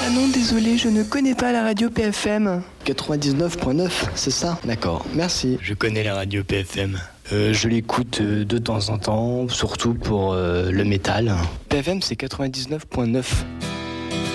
Ah non, désolé, je ne connais pas la radio PFM. 99.9, c'est ça? D'accord, merci. Je connais la radio PFM. Je l'écoute de temps en temps, surtout pour le métal. PFM, c'est 99.9.